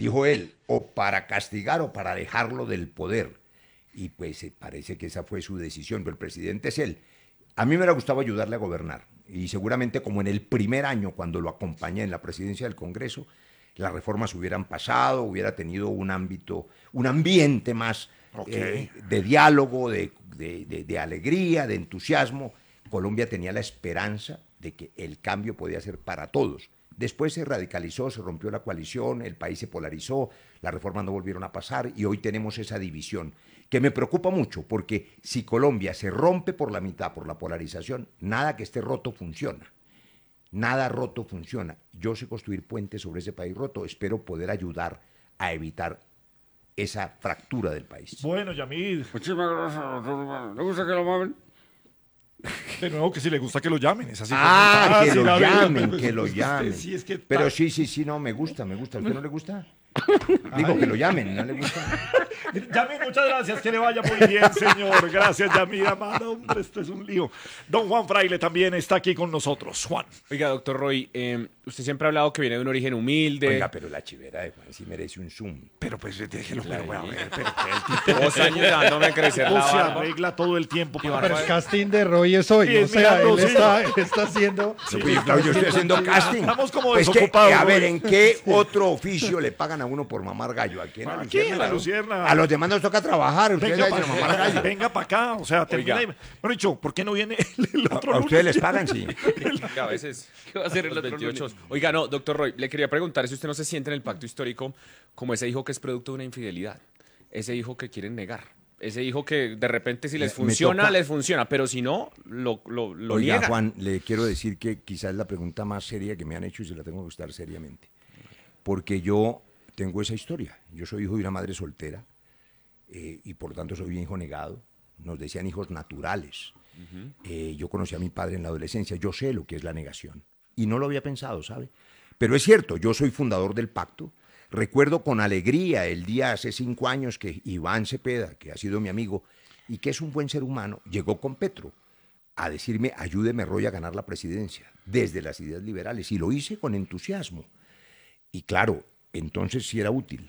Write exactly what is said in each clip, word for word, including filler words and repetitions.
dijo él, o para castigar o para alejarlo del poder. Y pues eh, parece que esa fue su decisión, pero el presidente es él. A mí me hubiera gustado ayudarle a gobernar, y seguramente como en el primer año, cuando lo acompañé en la presidencia del Congreso, las reformas hubieran pasado, hubiera tenido un ámbito, un ambiente más okay. eh, de diálogo, de, de, de, de alegría, de entusiasmo. Colombia tenía la esperanza de que el cambio podía ser para todos. Después se radicalizó, se rompió la coalición, el país se polarizó, las reformas no volvieron a pasar y hoy tenemos esa división que me preocupa mucho, porque si Colombia se rompe por la mitad por la polarización, nada que esté roto funciona. Nada roto funciona. Yo sé construir puentes sobre ese país roto. Espero poder ayudar a evitar esa fractura del país. Bueno, Yamid. Muchísimas gracias, doctor. ¿Le gusta que lo mamen? De nuevo, que si le gusta que lo llamen. Es así. Ah, que lo la llamen, verdad. que lo llamen. Sí, es que Pero sí, sí, sí, no, me gusta, me gusta. ¿A usted no le gusta? Digo, que lo llamen, ¿no le gusta? Yamid, muchas gracias, que le vaya muy bien, señor. Gracias, Yamid, amado. Hombre, esto es un lío. Don Juan Fraile también está aquí con nosotros. Juan. Oiga, doctor Roy, eh, usted siempre ha hablado que viene de un origen humilde. Oiga, pero la chivera de Juan sí merece un zoom. Pero pues déjelo, pero voy a ver. Pero que el tipo dos años dándome crecer la se barba. arregla todo el tiempo. Y Para Pero el casting de Roy es hoy, Sí, o sea, mirando, él sí. está, él está haciendo... Sí, claro, yo estoy haciendo casting. Estamos como Pues que, desocupados, a ver, ¿no? ¿en qué otro oficio le pagan a uno por mamar gallo? Aquí en la Aquí en la ¿no? Luciérnaga. A los demás nos toca trabajar. Ustedes Venga dicen mamar gallo. para venga pa acá, o sea, termina. Oiga. y- Bueno, dicho, ¿por qué no viene el, el otro A lunes? ustedes les pagan, sí. A veces. ¿Qué va a hacer el Los otro veintiocho. lunes? Oiga, no, doctor Roy, le quería preguntar si usted no se siente en el pacto histórico como ese hijo que es producto de una infidelidad, ese hijo que quieren negar, ese hijo que de repente si les Me- me funciona, toca- les funciona, pero si no, lo, lo, lo Oiga, niegan. Juan, le quiero decir que quizás es la pregunta más seria que me han hecho y se la tengo que gustar seriamente. Porque yo tengo esa historia. Yo soy hijo de una madre soltera eh, y por lo tanto soy un hijo negado. Nos decían hijos naturales. Eh, yo conocí a mi padre en la adolescencia. Yo sé lo que es la negación. Y no lo había pensado, ¿sabe? Pero es cierto, yo soy fundador del pacto. Recuerdo con alegría el día hace cinco años que Iván Cepeda, que ha sido mi amigo y que es un buen ser humano, llegó con Petro a decirme, ayúdeme Roy a ganar la presidencia, desde las ideas liberales. Y lo hice con entusiasmo. Y claro, entonces sí era útil.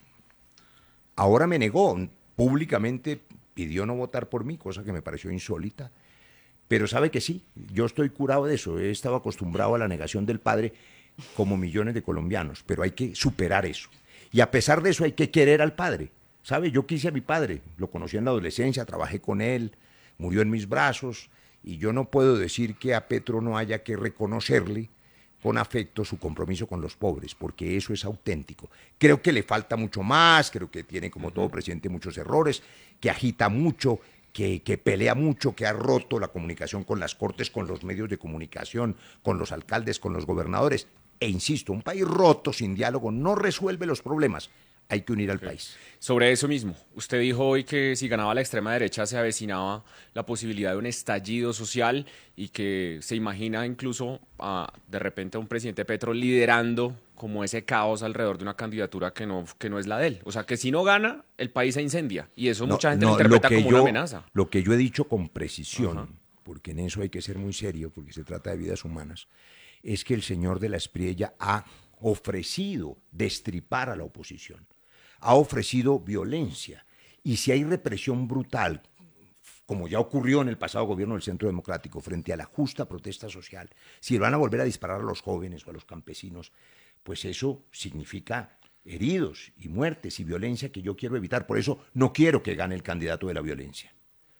Ahora me negó, públicamente pidió no votar por mí, cosa que me pareció insólita. Pero sabe que sí, yo estoy curado de eso. He estado acostumbrado a la negación del padre como millones de colombianos, pero hay que superar eso. Y a pesar de eso hay que querer al padre. ¿Sabe? Yo quise a mi padre, lo conocí en la adolescencia, trabajé con él, murió en mis brazos, y yo no puedo decir que a Petro no haya que reconocerle con afecto su compromiso con los pobres, porque eso es auténtico. Creo que le falta mucho más, creo que tiene, como todo presidente, muchos errores, que agita mucho, que, que pelea mucho, que ha roto la comunicación con las cortes, con los medios de comunicación, con los alcaldes, con los gobernadores. E insisto, un país roto, sin diálogo, no resuelve los problemas. Hay que unir al país. Sobre eso mismo, usted dijo hoy que si ganaba la extrema derecha se avecinaba la posibilidad de un estallido social y que se imagina incluso a, de repente a un presidente Petro liderando como ese caos alrededor de una candidatura que no, que no es la de él. O sea, que si no gana, el país se incendia. Y eso No, mucha gente no, lo interpreta que como yo, una amenaza. Lo que yo he dicho con precisión, Ajá. porque en eso hay que ser muy serio, porque se trata de vidas humanas, es que el señor de la Espriella ha ofrecido destripar a la oposición, ha ofrecido violencia. Y si hay represión brutal, como ya ocurrió en el pasado gobierno del Centro Democrático, frente a la justa protesta social, si van a volver a disparar a los jóvenes o a los campesinos, pues eso significa heridos y muertes y violencia que yo quiero evitar. Por eso no quiero que gane el candidato de la violencia.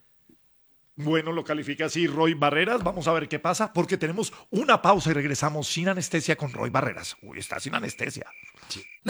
Bueno, lo califica así Roy Barreras. Vamos a ver qué pasa, porque tenemos una pausa y regresamos sin anestesia con Roy Barreras. Uy, está sin anestesia. Sí.